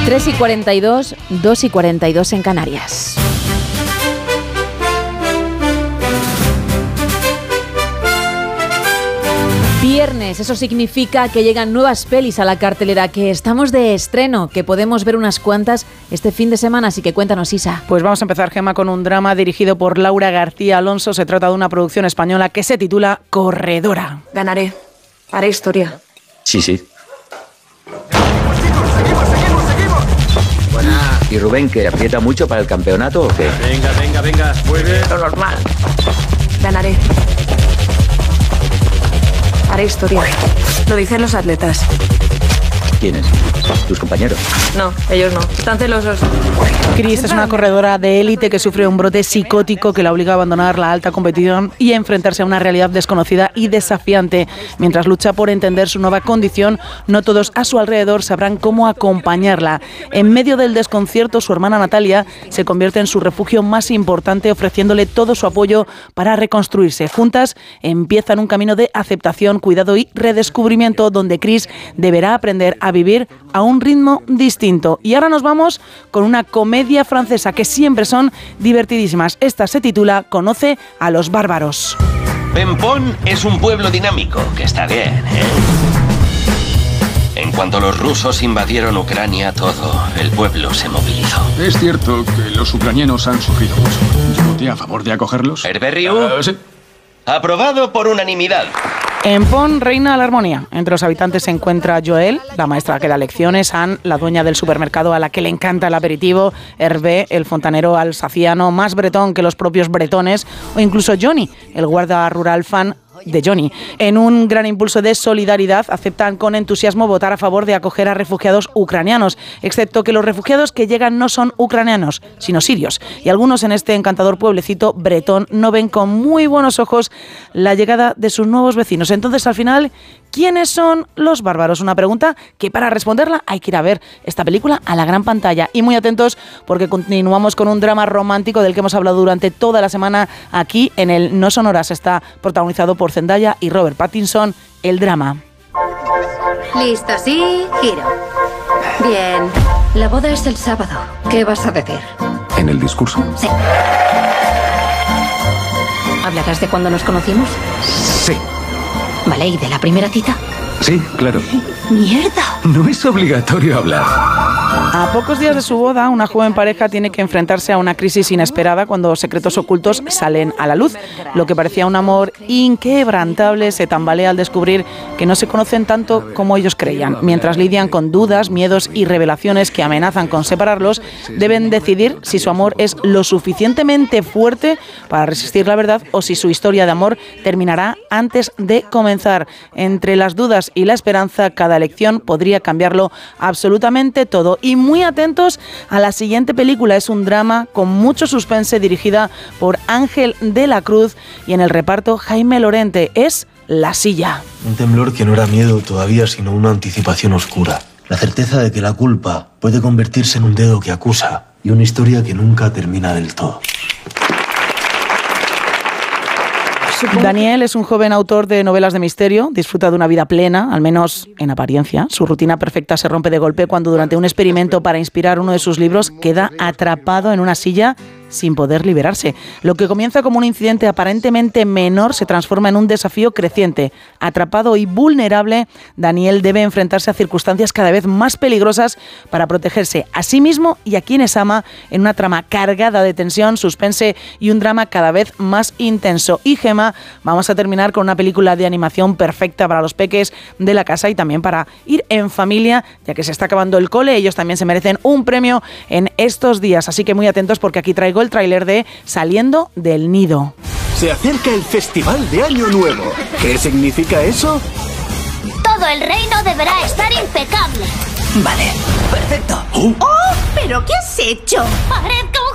3:42, 2:42 en Canarias. Viernes, eso significa que llegan nuevas pelis a la cartelera, que estamos de estreno, que podemos ver unas cuantas este fin de semana, así que cuéntanos, Isa. Pues vamos a empezar, Gemma, con un drama dirigido por Laura García Alonso. Se trata de una producción española que se titula Corredora. Ganaré. Haré historia. Sí. Seguimos. Buena. ¿Y Rubén, que aprieta mucho para el campeonato o qué? Venga. Muy bien. Lo normal. Ganaré. Haré historia. Lo dicen los atletas. ¿Quiénes? ¿Tus compañeros? No, ellos no. Están celosos. Chris es una corredora de élite que sufre un brote psicótico que la obliga a abandonar la alta competición y a enfrentarse a una realidad desconocida y desafiante. Mientras lucha por entender su nueva condición, no todos a su alrededor sabrán cómo acompañarla. En medio del desconcierto, su hermana Natalia se convierte en su refugio más importante, ofreciéndole todo su apoyo para reconstruirse. Juntas empiezan un camino de aceptación, cuidado y redescubrimiento, donde Chris deberá aprender a vivir a un ritmo distinto. Y ahora nos vamos con una comedia francesa que siempre son divertidísimas. Esta se titula Conoce a los bárbaros. Pempón es un pueblo dinámico, que está bien, ¿eh? En cuanto los rusos invadieron Ucrania, todo el pueblo se movilizó. Es cierto que los ucranianos han sufrido mucho. ¿Yo voté a favor de acogerlos? ¿Herberriu? Sí. Aprobado por unanimidad. En Pont reina la armonía. Entre los habitantes se encuentra Joël, la maestra que da lecciones, Anne, la dueña del supermercado a la que le encanta el aperitivo, Hervé, el fontanero alsaciano más bretón que los propios bretones, o incluso Johnny, el guarda rural fan de Johnny. En un gran impulso de solidaridad, aceptan con entusiasmo votar a favor de acoger a refugiados ucranianos, excepto que los refugiados que llegan no son ucranianos, sino sirios. Y algunos en este encantador pueblecito bretón no ven con muy buenos ojos la llegada de sus nuevos vecinos. Entonces, al final, ¿quiénes son los bárbaros? Una pregunta que para responderla hay que ir a ver esta película a la gran pantalla. Y muy atentos porque continuamos con un drama romántico del que hemos hablado durante toda la semana aquí en el No Son Horas. Está protagonizado por Zendaya y Robert Pattinson, el drama. Listo, sí, giro. Bien. La boda es el sábado. ¿Qué vas a decir? ¿En el discurso? Sí. ¿Hablarás de cuando nos conocimos? Sí. Vale, ¿y de la primera cita? Sí, claro. ¡Mierda! No es obligatorio hablar. A pocos días de su boda, una joven pareja tiene que enfrentarse a una crisis inesperada cuando secretos ocultos salen a la luz. Lo que parecía un amor inquebrantable se tambalea al descubrir que no se conocen tanto como ellos creían. Mientras lidian con dudas, miedos y revelaciones que amenazan con separarlos, deben decidir si su amor es lo suficientemente fuerte para resistir la verdad o si su historia de amor terminará antes de comenzar. Entre las dudas y la esperanza, cada elección podría cambiarlo absolutamente todo. Y muy atentos a la siguiente película. Es un drama con mucho suspense, dirigida por Ángel de la Cruz y en el reparto Jaime Lorente. Es La Silla. Un temblor que no era miedo todavía, sino una anticipación oscura. La certeza de que la culpa puede convertirse en un dedo que acusa y una historia que nunca termina del todo. Daniel es un joven autor de novelas de misterio, disfruta de una vida plena, al menos en apariencia. Su rutina perfecta se rompe de golpe cuando durante un experimento para inspirar uno de sus libros queda atrapado en una silla sin poder liberarse. Lo que comienza como un incidente aparentemente menor se transforma en un desafío creciente. Atrapado y vulnerable, Daniel debe enfrentarse a circunstancias cada vez más peligrosas para protegerse a sí mismo y a quienes ama en una trama cargada de tensión, suspense y un drama cada vez más intenso. Y Gemma, vamos a terminar con una película de animación perfecta para los peques de la casa y también para ir en familia, ya que se está acabando el cole. Ellos también se merecen un premio en estos días, así que muy atentos porque aquí traigo el tráiler de Saliendo del Nido. Se acerca el Festival de Año Nuevo. ¿Qué significa eso? Todo el reino deberá estar impecable. Vale, perfecto. ¡Oh! ¿Pero qué has hecho? ¡Parezco